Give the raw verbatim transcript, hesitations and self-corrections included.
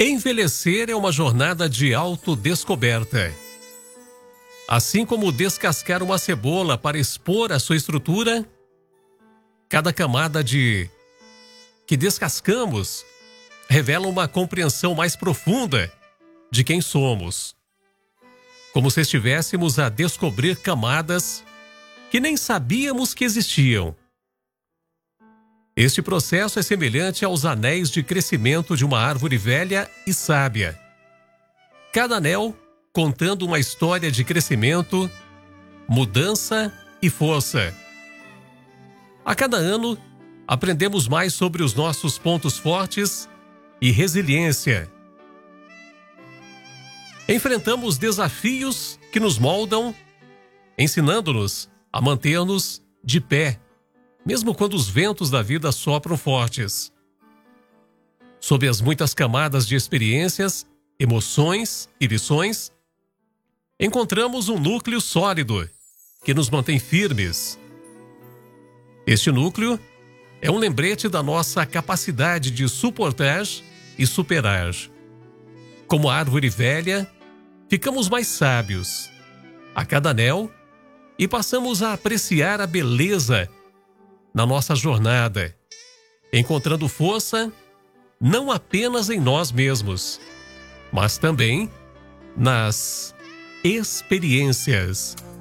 Envelhecer é uma jornada de autodescoberta. Assim como descascar uma cebola para expor a sua estrutura, cada camada de que descascamos revela uma compreensão mais profunda de quem somos. Como se estivéssemos a descobrir camadas que nem sabíamos que existiam. Este processo é semelhante aos anéis de crescimento de uma árvore velha e sábia. Cada anel contando uma história de crescimento, mudança e força. A cada ano, aprendemos mais sobre os nossos pontos fortes e resiliência. Enfrentamos desafios que nos moldam, ensinando-nos a manter-nos de pé, mesmo quando os ventos da vida sopram fortes. Sob as muitas camadas de experiências, emoções e lições, encontramos um núcleo sólido que nos mantém firmes. Este núcleo é um lembrete da nossa capacidade de suportar e superar. Como a árvore velha, ficamos mais sábios a cada anel e passamos a apreciar a beleza na nossa jornada, encontrando força não apenas em nós mesmos, mas também nas experiências.